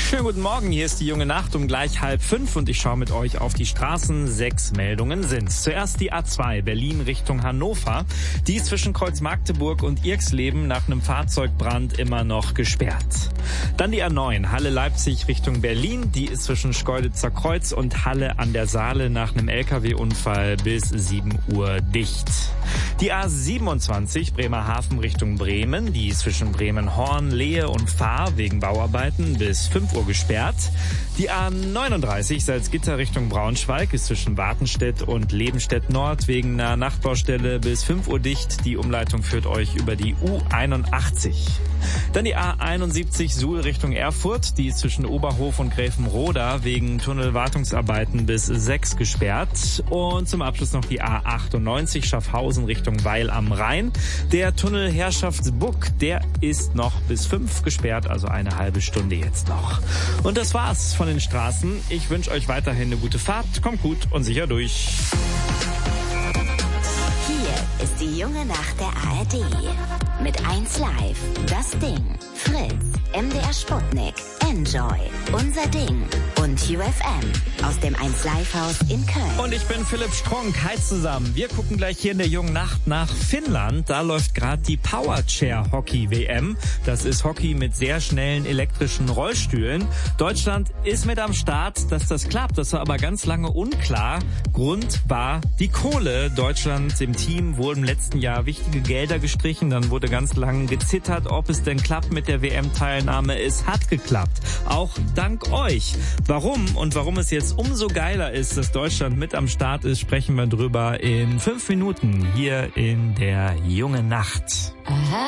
Schönen guten Morgen, hier ist die junge Nacht um gleich 4:30 und ich schaue mit euch auf die Straßen. 6 Meldungen sind's. Zuerst die A2 Berlin Richtung Hannover. Die ist zwischen Kreuz-Magdeburg und Irxleben nach einem Fahrzeugbrand immer noch gesperrt. Dann die A9 Halle-Leipzig Richtung Berlin. Die ist zwischen Schkeuditzer Kreuz und Halle an der Saale nach einem LKW-Unfall bis 7 Uhr dicht. Die A27 Bremerhaven Richtung Bremen. Die ist zwischen Bremen-Horn, Lehe und Fahr wegen Bauarbeiten bis 5 Uhr gesperrt. Die A39 Salzgitter Richtung Braunschweig ist zwischen Wartenstedt und Lebenstedt Nord wegen einer Nachtbaustelle bis 5 Uhr dicht. Die Umleitung führt euch über die U81. Dann die A71 Suhl Richtung Erfurt. Die ist zwischen Oberhof und Gräfenroda wegen Tunnelwartungsarbeiten bis 6 gesperrt. Und zum Abschluss noch die A98 Schaffhausen Richtung Weil am Rhein. Der Tunnel Herrschaftsbuck, der ist noch bis 5 gesperrt, also eine halbe Stunde jetzt noch. Und das war's von den Straßen. Ich wünsche euch weiterhin eine gute Fahrt. Kommt gut und sicher durch. Hier ist die junge Nacht der ARD. Mit 1 Live, das Ding, Fritz, MDR Sputnik, Enjoy, Unser Ding und UFM aus dem 1 Live Haus in Köln. Und ich bin Philipp Strunk. Hi zusammen. Wir gucken gleich hier in der jungen Nacht nach Finnland. Da läuft gerade die Powerchair Hockey WM. Das ist Hockey mit sehr schnellen elektrischen Rollstühlen. Deutschland ist mit am Start. Dass das klappt, das war aber ganz lange unklar. Grund war die Kohle. Deutschland im Team wurden im letzten Jahr wichtige Gelder gestrichen. Dann wurde ganz lang gezittert, ob es denn klappt mit der WM-Teilnahme. Es hat geklappt. Auch dank euch. Warum und warum es jetzt umso geiler ist, dass Deutschland mit am Start ist, sprechen wir drüber in 5 Minuten hier in der jungen Nacht. Aha.